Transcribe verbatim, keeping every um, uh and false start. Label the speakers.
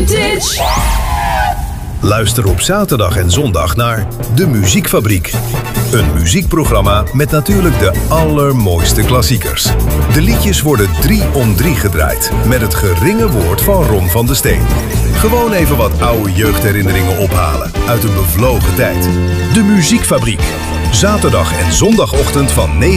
Speaker 1: Vintage.
Speaker 2: Luister op zaterdag en zondag naar De Muziekfabriek. Een muziekprogramma met natuurlijk de allermooiste klassiekers. De liedjes worden drie om drie gedraaid met het geringe woord van Ron van de Steen. Gewoon even wat oude jeugdherinneringen ophalen uit een bevlogen tijd. De Muziekfabriek. Zaterdag en zondagochtend van negen